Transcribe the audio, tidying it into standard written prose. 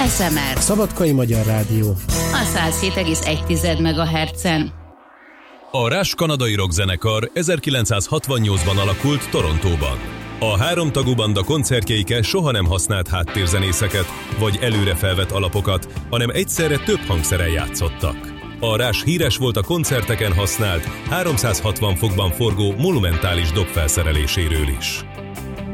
SMR. Szabadkai Magyar Rádió. A 107,1 MHz-en. A Rush kanadai rockzenekar 1968-ban alakult Torontóban. A háromtagú banda koncertjeike soha nem használt háttérzenészeket, vagy előre felvett alapokat, hanem egyszerre több hangszeren játszottak. A Rush híres volt a koncerteken használt, 360 fokban forgó monumentális dobfelszereléséről is.